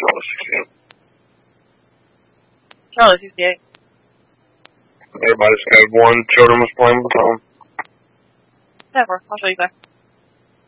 Charlotte 68. Charlotte 68. Everybody just had one. Children was playing with them. Never. I'll show you guys.